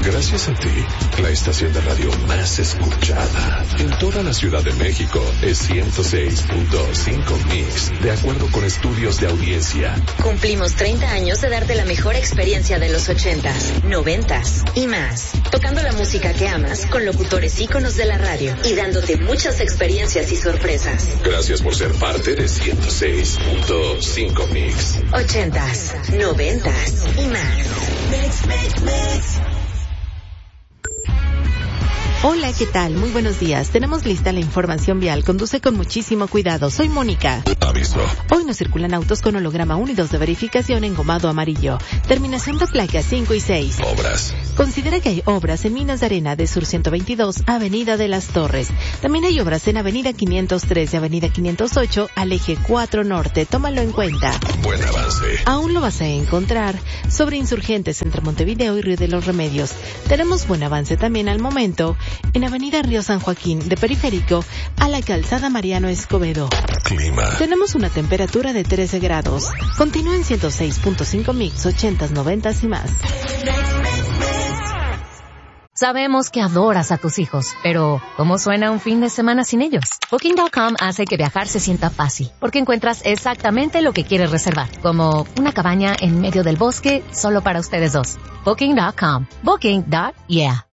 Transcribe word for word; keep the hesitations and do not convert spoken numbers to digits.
Gracias a ti, la estación de radio más escuchada en toda la Ciudad de México es ciento seis punto cinco Mix, de acuerdo con estudios de audiencia. Cumplimos treinta años de darte la mejor experiencia de los ochentas, noventas y más. Tocando la música que amas con locutores íconos de la radio y dándote muchas experiencias y sorpresas. Gracias por ser parte de ciento seis punto cinco Mix. Ochentas, noventas y más. Mix, mix, mix. Hola, ¿qué tal? Muy buenos días. Tenemos lista la información vial. Conduce con muchísimo cuidado. Soy Mónica. Aviso. Hoy no circulan autos con holograma uno y dos de verificación engomado amarillo. Terminación de placas cinco y seis. Obras. Considera que hay obras en Minas de Arena de Sur ciento veintidós, Avenida de las Torres. También hay obras en Avenida quinientos tres y Avenida quinientos ocho, al eje cuatro Norte. Tómalo en cuenta. Buen avance. Aún lo vas a encontrar sobre Insurgentes entre Montevideo y Río de los Remedios. Tenemos buen avance también al momento en Avenida Río San Joaquín, de Periférico a la Calzada Mariano Escobedo. Clima. Tenemos una temperatura de trece grados. Continúa en ciento seis punto cinco Mix, ochentas, noventas y más. Sabemos que adoras a tus hijos, pero ¿cómo suena un fin de semana sin ellos? Booking punto com hace que viajar se sienta fácil, porque encuentras exactamente lo que quieres reservar, como una cabaña en medio del bosque solo para ustedes dos. Booking punto com. Booking. Yeah.